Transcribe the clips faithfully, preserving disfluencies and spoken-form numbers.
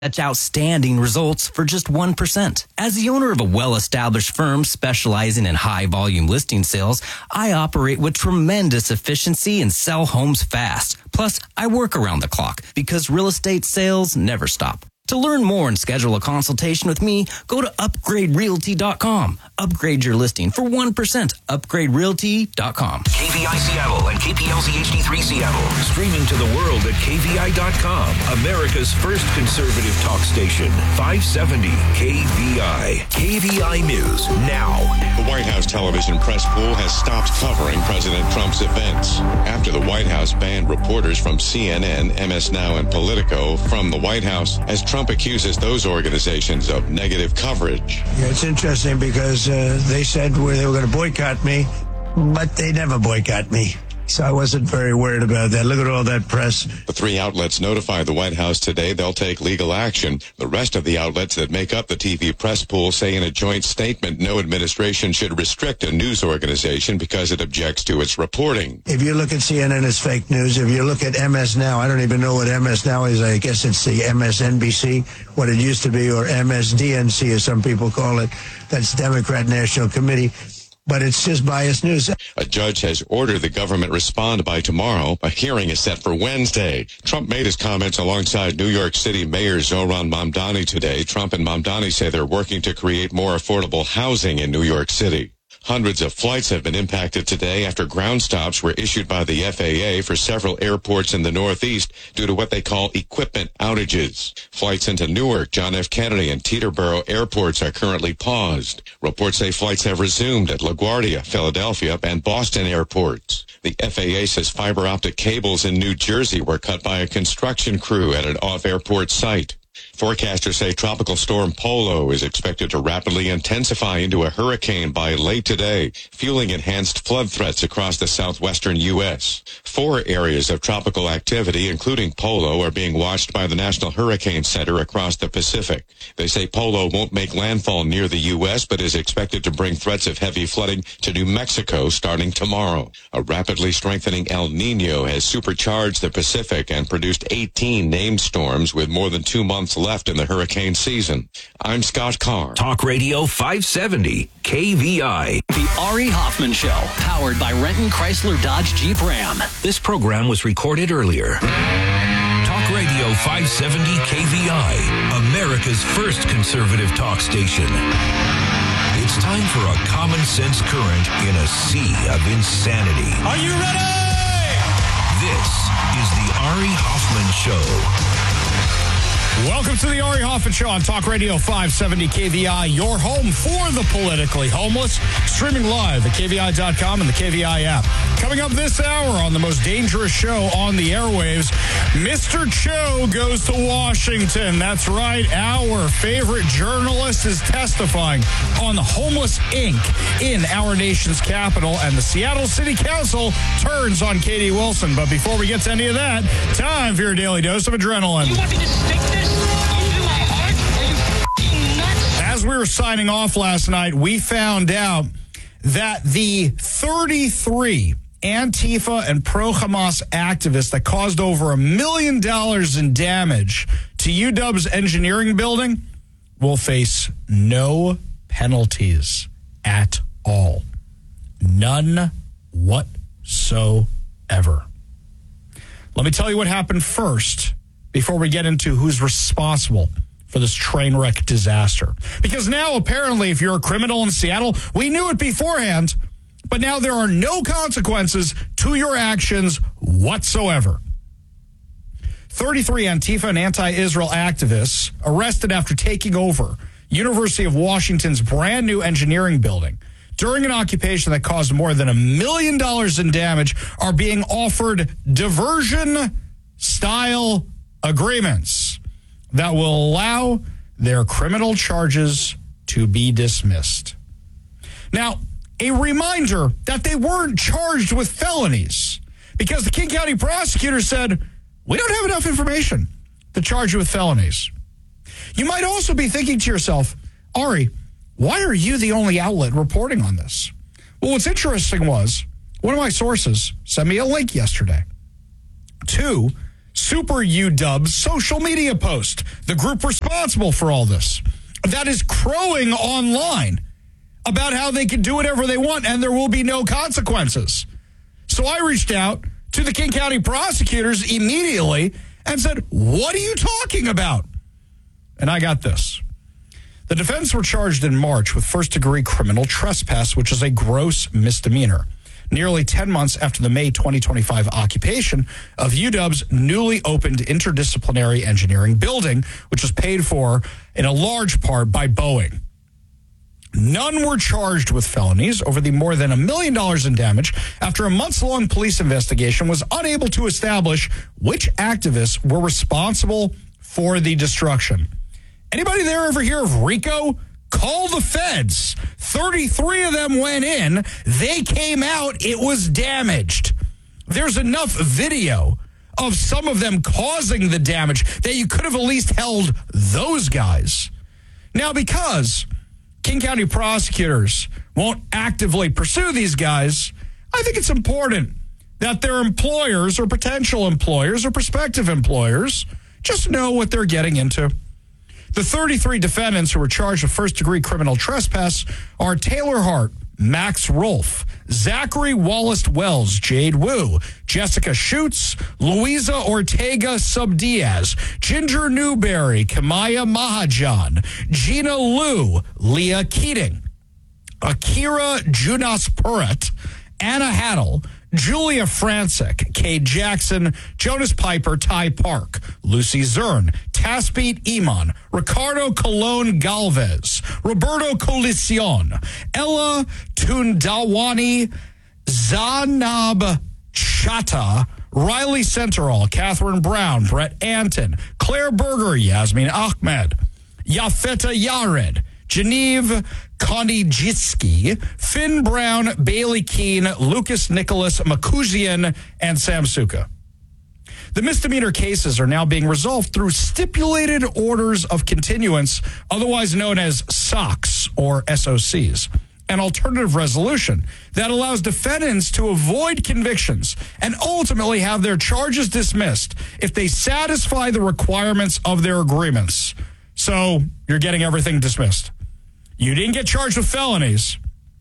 Such outstanding results for just one percent. As the owner of a well-established firm specializing in high-volume listing sales, I operate with tremendous efficiency and sell homes fast. Plus, I work around the clock because real estate sales never stop. To learn more and schedule a consultation with me, go to upgrade realty dot com. Upgrade your listing for one percent. upgrade realty dot com. K V I Seattle and K P L Z H D three Seattle. Streaming to the world at K V I dot com. America's first conservative talk station. five seventy K V I. K V I News now. The White House television press pool has stopped covering President Trump's events after the White House banned reporters from C N N, M S Now, and Politico from the White House as Trump accuses those organizations of negative coverage. Yeah, it's interesting because uh, they said where they were going to boycott me, but they never boycott me. So I wasn't very worried about that. Look at all that press. The three outlets notified the White House today they'll take legal action. The rest of the outlets that make up the T V press pool say in a joint statement no administration should restrict a news organization because it objects to its reporting. If you look at C N N, it's fake news. If you look at M S Now, I don't even know what M S Now is. I guess it's the M S N B C, what it used to be, or M S D N C as some people call it. That's Democrat National Committee. But it's just biased news. A judge has ordered the government respond by tomorrow. A hearing is set for Wednesday. Trump made his comments alongside New York City Mayor Zohran Mamdani today. Trump and Mamdani say they're working to create more affordable housing in New York City. Hundreds of flights have been impacted today after ground stops were issued by the F A A for several airports in the Northeast due to what they call equipment outages. Flights into Newark, John F. Kennedy, and Teterboro airports are currently paused. Reports say flights have resumed at LaGuardia, Philadelphia, and Boston airports. The F A A says fiber optic cables in New Jersey were cut by a construction crew at an off-airport site. Forecasters say Tropical Storm Polo is expected to rapidly intensify into a hurricane by late today, fueling enhanced flood threats across the southwestern U S. Four areas of tropical activity, including Polo, are being watched by the National Hurricane Center across the Pacific. They say Polo won't make landfall near the U S, but is expected to bring threats of heavy flooding to New Mexico starting tomorrow. A rapidly strengthening El Nino has supercharged the Pacific and produced eighteen named storms with more than two months left in the hurricane season. I'm Scott Carr. Talk Radio five seventy K V I. The Ari Hoffman Show, powered by Renton Chrysler Dodge Jeep Ram. This program was recorded earlier. Talk Radio five seventy K V I, America's first conservative talk station. It's time for a common sense current in a sea of insanity. Are you ready? This is the Ari Hoffman Show. Welcome to the Ari Hoffman Show on Talk Radio five seventy K V I, your home for the politically homeless. Streaming live at K V I dot com and the K V I app. Coming up this hour on the most dangerous show on the airwaves, Mister Cho goes to Washington. That's right, our favorite journalist is testifying on the Homeless Incorporated in our nation's capital, and the Seattle City Council turns on Katie Wilson. But before we get to any of that, time for your daily dose of adrenaline. You want me to stick this into my heart? Are you nuts? As we were signing off last night, we found out that the thirty-three Antifa and pro-Hamas activists that caused over a million dollars in damage to U W's engineering building will face no penalties at all. None whatsoever. Let me tell you what happened first before we get into who's responsible for this train wreck disaster. Because now, apparently, if you're a criminal in Seattle, we knew it beforehand, but now there are no consequences to your actions whatsoever. thirty-three Antifa and anti-Israel activists arrested after taking over University of Washington's brand new engineering building during an occupation that caused more than a million dollars in damage are being offered diversion-style agreements that will allow their criminal charges to be dismissed. Now, a reminder that they weren't charged with felonies because the King County prosecutor said, we don't have enough information to charge you with felonies. You might also be thinking to yourself, Ari, why are you the only outlet reporting on this? Well, what's interesting was one of my sources sent me a link yesterday to Super U W social media post, the group responsible for all this, that is crowing online about how they can do whatever they want and there will be no consequences. So I reached out to the King County prosecutors immediately and said, what are you talking about? And I got this. The defense were charged in March with first-degree criminal trespass, which is a gross misdemeanor, nearly ten months after the May twenty twenty-five occupation of U W's newly opened interdisciplinary engineering building, which was paid for in a large part by Boeing. None were charged with felonies over the more than a million dollars in damage after a months-long police investigation was unable to establish which activists were responsible for the destruction. Anybody there ever hear of RICO? Call the feds. thirty-three of them went in. They came out. It was damaged. There's enough video of some of them causing the damage that you could have at least held those guys. Now, because King County prosecutors won't actively pursue these guys, I think it's important that their employers or potential employers or prospective employers just know what they're getting into. The thirty-three defendants who were charged with first-degree criminal trespass are Taylor Hart, Max Rolfe, Zachary Wallace Wells, Jade Wu, Jessica Schutz, Luisa Ortega Subdiaz, Ginger Newberry, Kamaya Mahajan, Gina Liu, Leah Keating, Akira Junas Purat, Anna Haddle, Julia Francic, Cade Jackson, Jonas Piper, Ty Park, Lucy Zern, Taspet Iman, Ricardo Colon Galvez, Roberto Colicion, Ella Tundawani, Zanab Chata, Riley Centerall, Catherine Brown, Brett Anton, Claire Berger, Yasmin Ahmed, Yafeta Yared, Genevieve Kondijitsky, Finn Brown, Bailey Keene, Lucas Nicholas, Makuzian, and Sam Suka. The misdemeanor cases are now being resolved through stipulated orders of continuance, otherwise known as S O Cs or S O Cs, an alternative resolution that allows defendants to avoid convictions and ultimately have their charges dismissed if they satisfy the requirements of their agreements. So you're getting everything dismissed. You didn't get charged with felonies.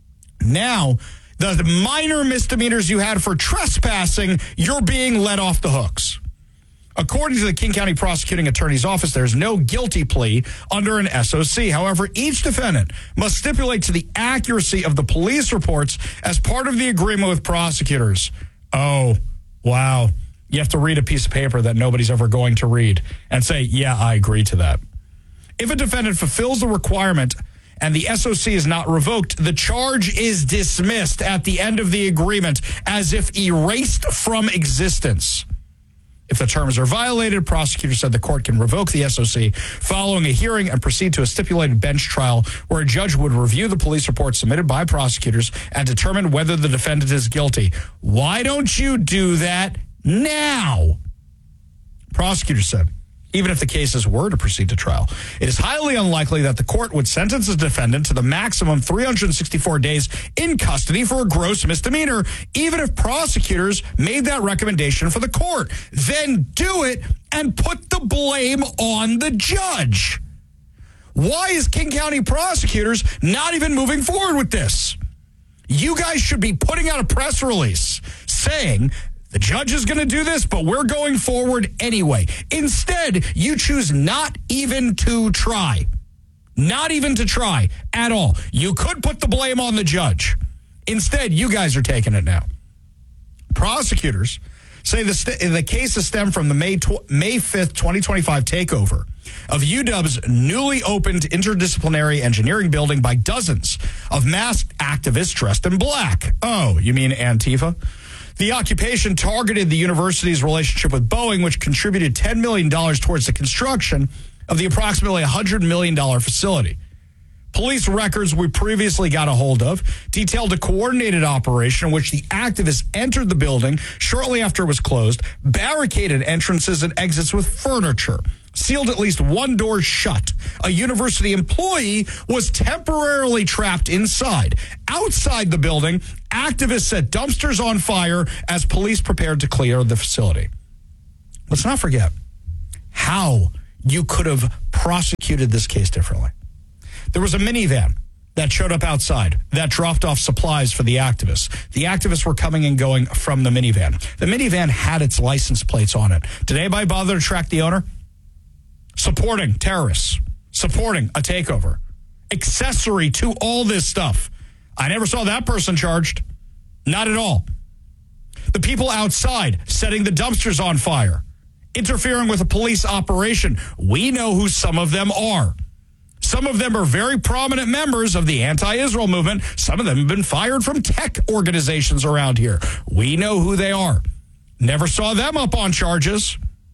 Now, the minor misdemeanors you had for trespassing, you're being let off the hooks. According to the King County Prosecuting Attorney's Office, there's no guilty plea under an S O C. However, each defendant must stipulate to the accuracy of the police reports as part of the agreement with prosecutors. Oh, wow. You have to read a piece of paper that nobody's ever going to read and say, yeah, I agree to that. If a defendant fulfills the requirement and the S O C is not revoked, the charge is dismissed at the end of the agreement as if erased from existence. If the terms are violated, prosecutors said the court can revoke the S O C following a hearing and proceed to a stipulated bench trial where a judge would review the police report submitted by prosecutors and determine whether the defendant is guilty. Why don't you do that now? Prosecutors said, even if the cases were to proceed to trial, it is highly unlikely that the court would sentence the defendant to the maximum three hundred sixty-four days in custody for a gross misdemeanor, even if prosecutors made that recommendation for the court. Then do it and put the blame on the judge. Why is King County prosecutors not even moving forward with this? You guys should be putting out a press release saying the judge is going to do this, but we're going forward anyway. Instead, you choose not even to try. Not even to try at all. You could put the blame on the judge. Instead, you guys are taking it now. Prosecutors say the, st- the cases stem from the May, tw- May fifth, twenty twenty-five takeover of U W's newly opened interdisciplinary engineering building by dozens of masked activists dressed in black. Oh, you mean Antifa? The occupation targeted the university's relationship with Boeing, which contributed ten million dollars towards the construction of the approximately one hundred million dollars facility. Police records we previously got a hold of detailed a coordinated operation in which the activists entered the building shortly after it was closed, barricaded entrances and exits with furniture, sealed at least one door shut. A university employee was temporarily trapped inside. Outside the building, activists set dumpsters on fire as police prepared to clear the facility. let's not forget how you could have prosecuted this case differently. There was a minivan that showed up outside that dropped off supplies for the activists. The activists were coming and going from the minivan. The minivan had its license plates on it. Did anybody bother to track the owner? Supporting terrorists, supporting a takeover, accessory to all this stuff. I never saw that person charged. Not at all. The people outside setting the dumpsters on fire, interfering with a police operation. We know who some of them are. Some of them are very prominent members of the anti-Israel movement. Some of them have been fired from tech organizations around here. We know who they are. Never saw them up on charges.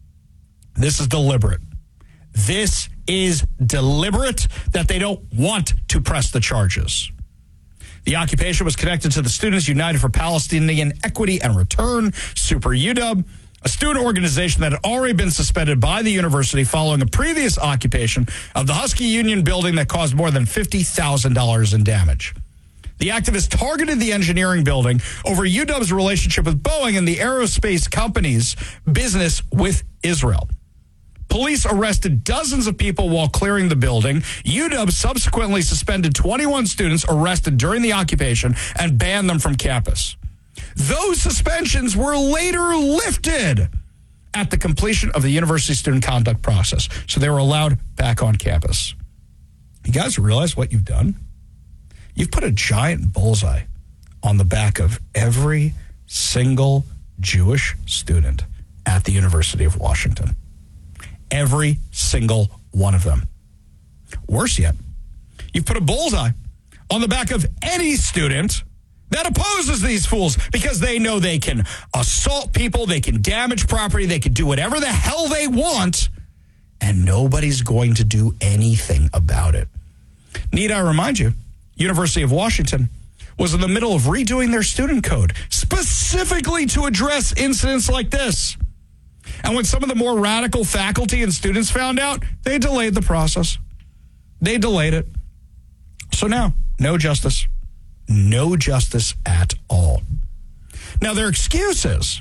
This is deliberate. This is deliberate that they don't want to press the charges. The occupation was connected to the Students United for Palestinian Equity and Return, Super U W, a student organization that had already been suspended by the university following a previous occupation of the Husky Union building that caused more than fifty thousand dollars in damage. The activists targeted the engineering building over U W's relationship with Boeing and the aerospace company's business with Israel. Police arrested dozens of people while clearing the building. U W subsequently suspended twenty-one students arrested during the occupation and banned them from campus. Those suspensions were later lifted at the completion of the university student conduct process, so they were allowed back on campus. You guys realize what you've done? You've put a giant bullseye on the back of every single Jewish student at the University of Washington. Every single one of them. Worse yet, you've put a bullseye on the back of any student that opposes these fools because they know they can assault people, they can damage property, they can do whatever the hell they want, and nobody's going to do anything about it. Need I remind you, University of Washington was in the middle of redoing their student code specifically to address incidents like this. And when some of the more radical faculty and students found out, they delayed the process. They delayed it. So now, no justice. No justice at all. Now, their excuse is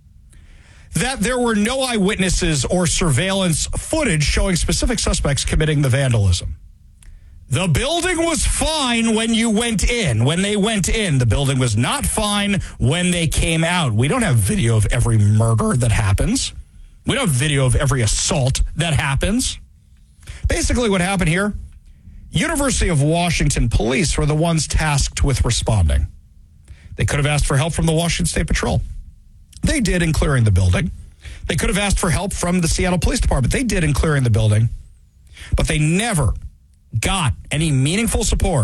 that there were no eyewitnesses or surveillance footage showing specific suspects committing the vandalism. The building was fine when you went in. When they went in, the building was not fine when they came out. We don't have video of every murder that happens. We don't have video of every assault that happens. Basically, what happened here, University of Washington police were the ones tasked with responding. They could have asked for help from the Washington State Patrol. They did in clearing the building. They could have asked for help from the Seattle Police Department. They did in clearing the building. But they never got any meaningful support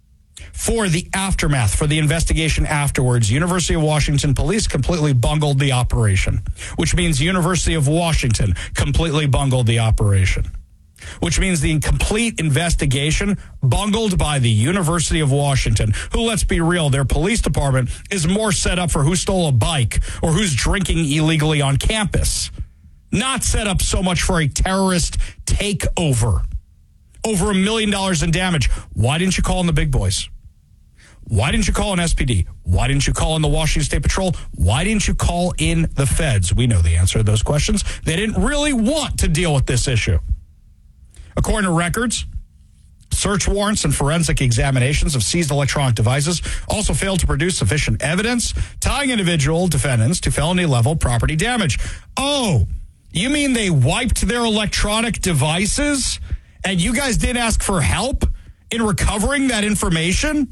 for the aftermath, for the investigation afterwards. University of Washington police completely bungled the operation, which means University of Washington completely bungled the operation, which means the complete investigation bungled by the University of Washington, who, let's be real, their police department is more set up for who stole a bike or who's drinking illegally on campus, not set up so much for a terrorist takeover. Over a million dollars in damage. Why didn't you call in the big boys? Why didn't you call in S P D? Why didn't you call in the Washington State Patrol? Why didn't you call in the feds? We know the answer to those questions. They didn't really want to deal with this issue. According to records, search warrants and forensic examinations of seized electronic devices also failed to produce sufficient evidence tying individual defendants to felony-level property damage. Oh, you mean they wiped their electronic devices and you guys didn't ask for help in recovering that information?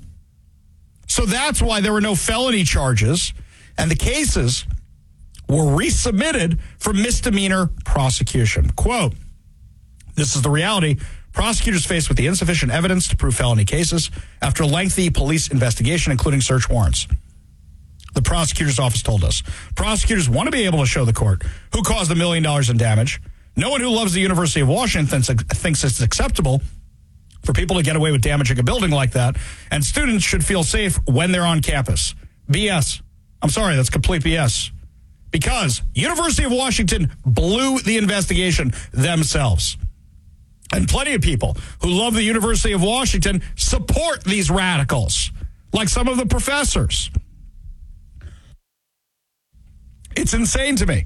So that's why there were no felony charges, and the cases were resubmitted for misdemeanor prosecution. Quote, this is the reality. Prosecutors faced with the insufficient evidence to prove felony cases after a lengthy police investigation, including search warrants. The prosecutor's office told us, prosecutors want to be able to show the court who caused a million dollars in damage. No one who loves the University of Washington thinks it's acceptable for people to get away with damaging a building like that, and students should feel safe when they're on campus. B S. I'm sorry, that's complete B S. Because University of Washington blew the investigation themselves. And plenty of people who love the University of Washington support these radicals, like some of the professors. It's insane to me.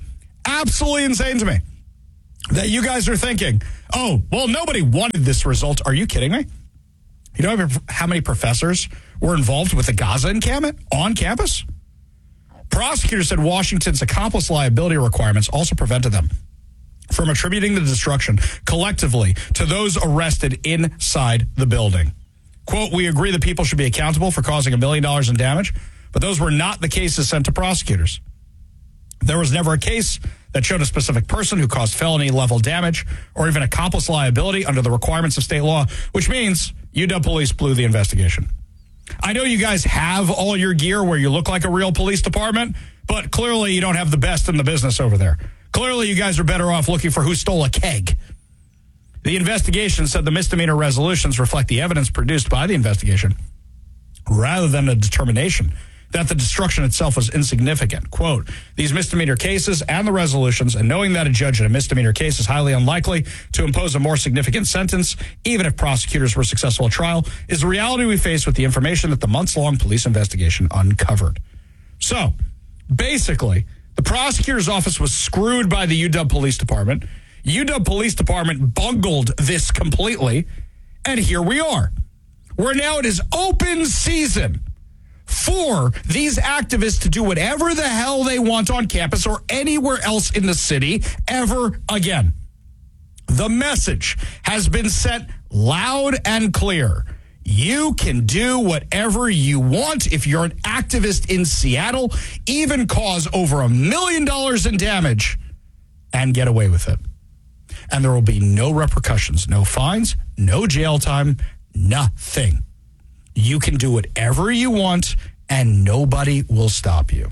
absolutely insane to me that you guys are thinking, oh, well, nobody wanted this result. Are you kidding me? You know how many professors were involved with the Gaza encampment on campus? Prosecutors said Washington's accomplice liability requirements also prevented them from attributing the destruction collectively to those arrested inside the building. Quote, we agree that people should be accountable for causing a million dollars in damage, but those were not the cases sent to prosecutors. There was never a case that showed a specific person who caused felony-level damage or even accomplice liability under the requirements of state law, which means U W police blew the investigation. I know you guys have all your gear where you look like a real police department, but clearly you don't have the best in the business over there. Clearly you guys are better off looking for who stole a keg. The investigation said the misdemeanor resolutions reflect the evidence produced by the investigation rather than a determination that the destruction itself was insignificant. Quote, these misdemeanor cases and the resolutions, and knowing that a judge in a misdemeanor case is highly unlikely to impose a more significant sentence, even if prosecutors were successful at trial, is the reality we face with the information that the months-long police investigation uncovered. So, basically, the prosecutor's office was screwed by the U W Police Department. U W Police Department bungled this completely, and here we are. Where now it is open season for these activists to do whatever the hell they want on campus or anywhere else in the city ever again. The message has been sent loud and clear. You can do whatever you want if you're an activist in Seattle, even cause over a million dollars in damage and get away with it. And there will be no repercussions, no fines, no jail time, nothing. You can do whatever you want, and nobody will stop you.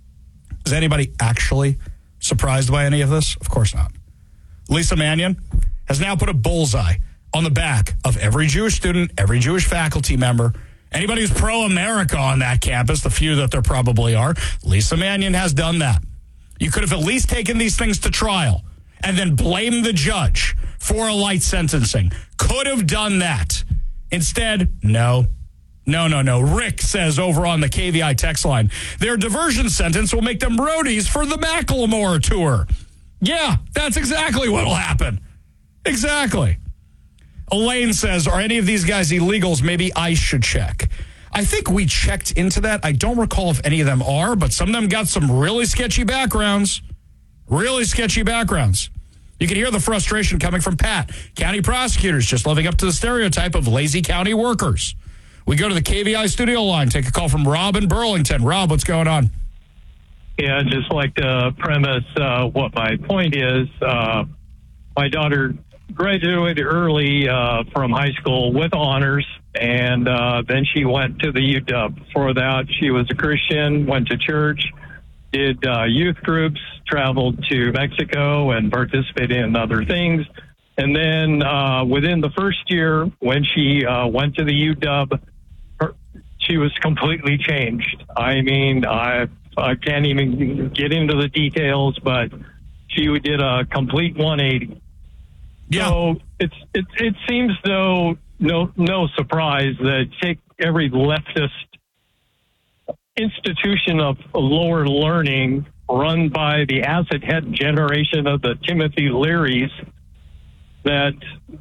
Is anybody actually surprised by any of this? Of course not. Lisa Mannion has now put a bullseye on the back of every Jewish student, every Jewish faculty member, anybody who's pro-America on that campus, the few that there probably are. Lisa Mannion has done that. You could have at least taken these things to trial and then blamed the judge for a light sentencing. Could have done that. Instead, no. No, no, no. Rick says over on the K V I text line, their diversion sentence will make them roadies for the Macklemore tour. Yeah, that's exactly what will happen. Exactly. Elaine says, are any of these guys illegals? Maybe ICE should check. I think we checked into that. I don't recall if any of them are, but some of them got some really sketchy backgrounds. Really sketchy backgrounds. You can hear the frustration coming from Pat. County prosecutors just living up to the stereotype of lazy county workers. We go to the K V I studio line, take a call from Rob in Burlington. Rob, what's going on? Yeah, I'd just like to premise uh, what my point is. Uh, my daughter graduated early uh, from high school with honors, and uh, then she went to the U W. Before that, she was a Christian, went to church, did uh, youth groups, traveled to Mexico, and participated in other things. And then uh, within the first year, when she uh, went to the U W, her, she was completely changed. I mean, I, I can't even get into the details, but she did a complete one eighty. Yeah. So it's, it, it seems though no no surprise that take every leftist institution of lower learning run by the acid head generation of the Timothy Learys, that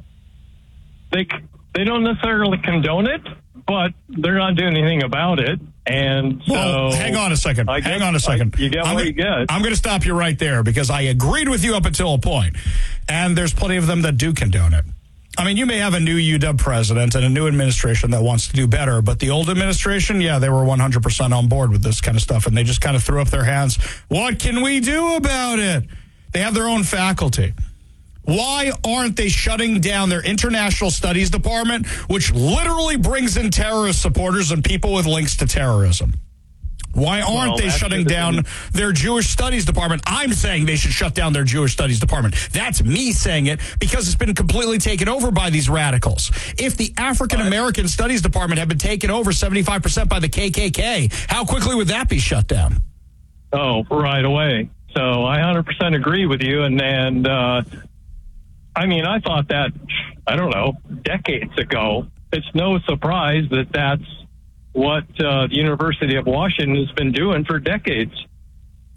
they they don't necessarily condone it, but they're not doing anything about it. And so, well, hang on a second. I hang guess, on a second. I, you get I'm what gonna, you get. I'm going to stop you right there because I agreed with you up until a point, and there's plenty of them that do condone it. I mean, you may have a new U W president and a new administration that wants to do better, but the old administration, yeah, they were one hundred percent on board with this kind of stuff, and they just kind of threw up their hands. What can we do about it? They have their own faculty. Why aren't they shutting down their international studies department, which literally brings in terrorist supporters and people with links to terrorism? Why aren't well, they shutting down been... their Jewish studies department? I'm saying they should shut down their Jewish studies department. That's me saying it because it's been completely taken over by these radicals. If the African American studies department had been taken over seventy-five percent by the K K K, how quickly would that be shut down? Oh, right away. So I one hundred percent agree with you. And, and uh, I mean, I thought that, I don't know, decades ago. It's no surprise that that's what uh, the University of Washington has been doing for decades.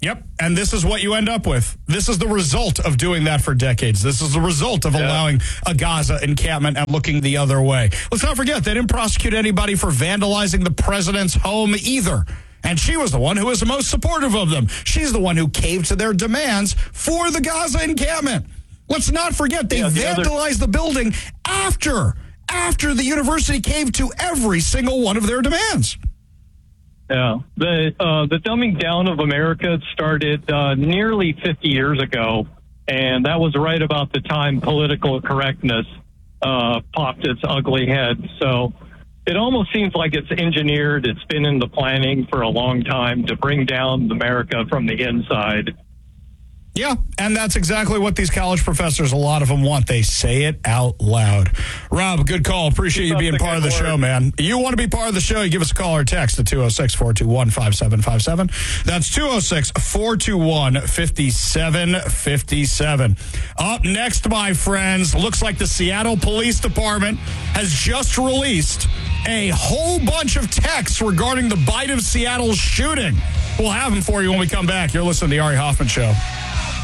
Yep, and this is what you end up with. This is the result of doing that for decades. This is the result of yeah. allowing a Gaza encampment and looking the other way. Let's not forget, they didn't prosecute anybody for vandalizing the president's home either. And she was the one who was the most supportive of them. She's the one who caved to their demands for the Gaza encampment. Let's not forget, they yeah, the vandalized other- the building after, after the university caved to every single one of their demands. Yeah, the uh, the dumbing down of America started uh, nearly fifty years ago, and that was right about the time political correctness uh, popped its ugly head. So it almost seems like it's engineered. It's been in the planning for a long time to bring down America from the inside. Yeah, and that's exactly what these college professors, a lot of them want. They say it out loud. Rob, good call. Appreciate you being part of the show, man. You want to be part of the show, you give us a call or text at two oh six, four two one, five seven five seven. That's two oh six, four two one, five seven five seven. Up next, my friends, looks like the Seattle Police Department has just released a whole bunch of texts regarding the Bite of Seattle shooting. We'll have them for you when we come back. You're listening to the Ari Hoffman Show.